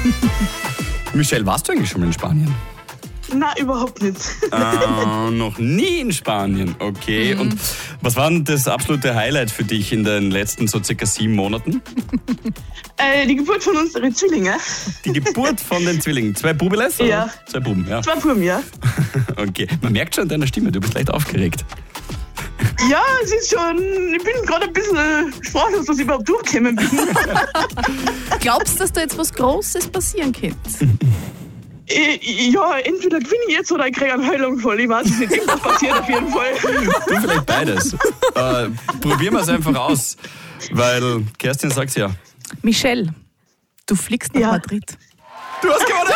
Michelle, warst du eigentlich schon mal in Spanien? Na, überhaupt nicht. Noch nie in Spanien, okay. Und was war denn das absolute Highlight für dich in den letzten so circa 7 Monaten? Die Geburt von unseren Zwillingen. Die Geburt von den Zwillingen. 2 Bubeles? Oder? Ja. 2 Buben, ja. 2 Buben, ja. Okay, man merkt schon an deiner Stimme, du bist leicht aufgeregt. Ja, es ist schon, ich bin gerade ein bisschen sprachlos, dass ich überhaupt durchgekommen bin. Glaubst du, dass da jetzt was Großes passieren könnte? Ja, entweder gewinne ich jetzt oder ich kriege einen Heulungenfall. Ich weiß es nicht, irgendwas passiert auf jeden Fall. Du, vielleicht beides. Probieren wir es einfach aus, weil Kerstin sagt's ja. Michelle, du fliegst nach Ja. Madrid. Du hast gewonnen!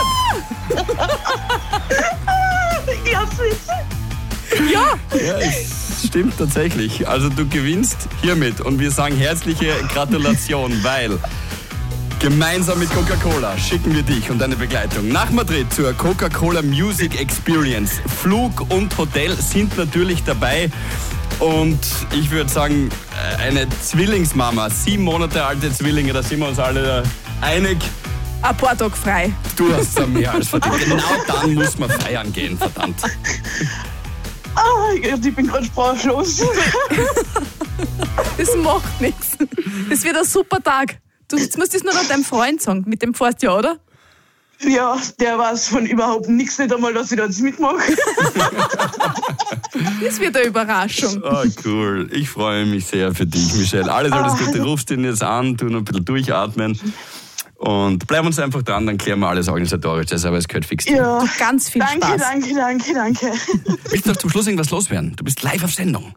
Ja, süß. Ja! Ja, es stimmt tatsächlich. Also du gewinnst hiermit und wir sagen herzliche Gratulation, weil gemeinsam mit Coca-Cola schicken wir dich und deine Begleitung nach Madrid zur Coca-Cola Music Experience. Flug und Hotel sind natürlich dabei. Und ich würde sagen, eine Zwillingsmama, 7 Monate alte Zwillinge, da sind wir uns alle einig. Ein paar Tage frei. Du hast da mehr als verdient. Genau dann muss man feiern gehen, verdammt. Ich bin gerade sprachlos. Das macht nichts. Das wird ein super Tag. Du musst das nur noch deinem Freund sagen. Mit dem fährst du ja, oder? Ja, der weiß von überhaupt nichts, nicht einmal, dass ich da jetzt mitmache. Das wird eine Überraschung. Oh, cool. Ich freue mich sehr für dich, Michelle. Alles Gute. Rufst ihn jetzt an, tu noch ein bisschen durchatmen. Und bleiben uns einfach dran, dann klären wir alles Organisatorische, aber es gehört fix. Ja. Ganz viel Danke, Spaß. danke. Willst du noch zum Schluss irgendwas loswerden? Du bist live auf Sendung.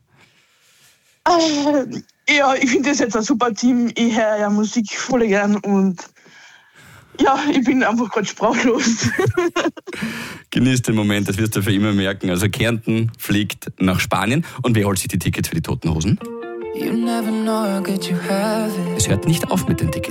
Ja, ich finde das jetzt ein super Team. Ich höre ja Musik voll gern und ja, ich bin einfach gerade sprachlos. Genieß den Moment, das wirst du für immer merken. Also Kärnten fliegt nach Spanien. Und wer holt sich die Tickets für die Toten Hosen? You never know how good you have it. Es hört nicht auf mit den Tickets.